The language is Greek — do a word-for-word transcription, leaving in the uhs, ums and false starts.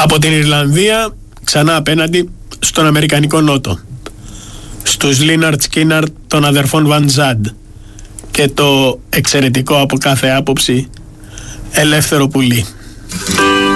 Από την Ιρλανδία ξανά απέναντι στον Αμερικανικό Νότο, στους Λίναρτ Σκίναρτ των αδερφών Βαν Ζαντ και το εξαιρετικό από κάθε άποψη Ελεύθερο Πουλί.